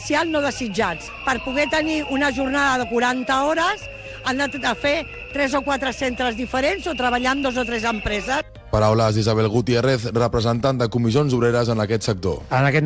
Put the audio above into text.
especial no desitjats. Per poder tenir una jornada de 40 hores han de fer 3 o 4 centres diferents o treballar amb 2 o 3 empreses. Paraules d'Isabel Gutiérrez, representant de comissions obreres en aquest sector. En aquest